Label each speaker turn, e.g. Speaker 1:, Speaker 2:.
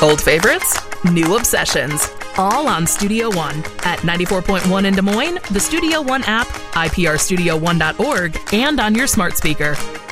Speaker 1: Old favorites, new obsessions. All on Studio One at 94.1 in Des Moines, the Studio One app, iprstudio1.org, and on your smart speaker.